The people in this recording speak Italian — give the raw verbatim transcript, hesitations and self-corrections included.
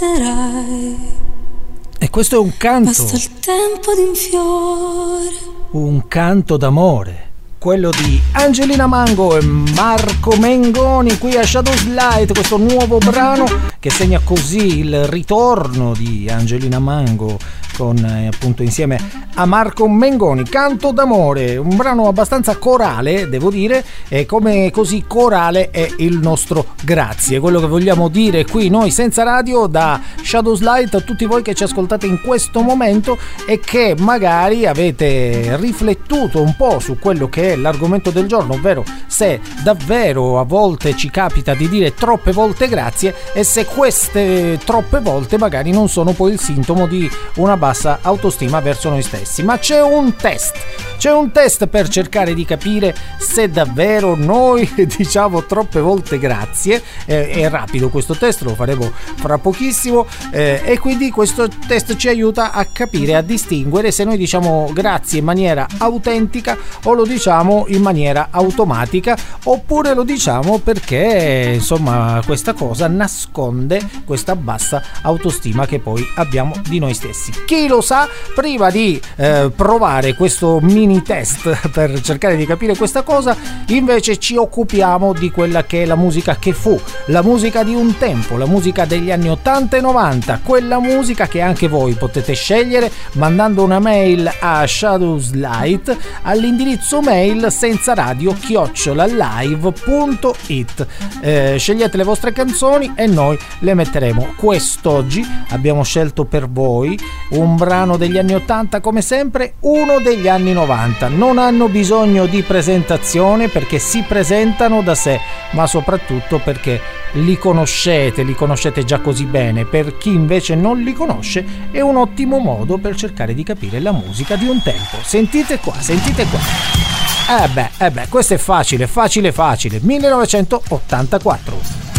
E questo è un canto. Basta il tempo di un fiore. Un canto d'amore. Quello di Angelina Mango e Marco Mengoni qui a Shadows Light, questo nuovo brano che segna così il ritorno di Angelina Mango con eh, appunto insieme a Marco Mengoni, Canto d'amore, un brano abbastanza corale, devo dire, e come così corale è il nostro grazie. Quello che vogliamo dire qui noi senza radio da Shadows Light a tutti voi che ci ascoltate in questo momento e che magari avete riflettuto un po' su quello che è l'argomento del giorno, ovvero se davvero a volte ci capita di dire troppe volte grazie e se queste troppe volte magari non sono poi il sintomo di una bassa autostima verso noi stessi. Ma c'è un test, c'è un test per cercare di capire se davvero noi diciamo troppe volte grazie. Eh, è rapido questo test, lo faremo fra pochissimo, eh, e quindi questo test ci aiuta a capire, a distinguere se noi diciamo grazie in maniera autentica o lo diciamo in maniera automatica, oppure lo diciamo perché insomma questa cosa nasconde questa bassa autostima che poi abbiamo di noi stessi. Chi lo sa, prima di eh, provare questo mini test per cercare di capire questa cosa, invece ci occupiamo di quella che è la musica che fu, la musica di un tempo, la musica degli anni ottanta e novanta, quella musica che anche voi potete scegliere mandando una mail a Shadowslight all'indirizzo mail senza radio chiocciola live punto it. Eh, scegliete le vostre canzoni e noi le metteremo. Quest'oggi abbiamo scelto per voi un brano degli anni ottanta, come sempre uno degli anni novanta. Non hanno bisogno di presentazione perché si presentano da sé, ma soprattutto perché li conoscete, li conoscete già così bene. Per chi invece non li conosce è un ottimo modo per cercare di capire la musica di un tempo. Sentite qua, sentite qua. Eh beh, eh beh, questo è facile, facile, facile. millenovecentottantaquattro.